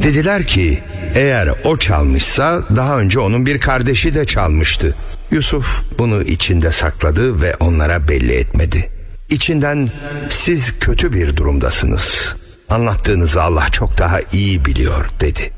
Dediler ki eğer o çalmışsa daha önce onun bir kardeşi de çalmıştı. Yusuf bunu içinde sakladı ve onlara belli etmedi. İçinden siz kötü bir durumdasınız. Anlattığınızı Allah çok daha iyi biliyor dedi.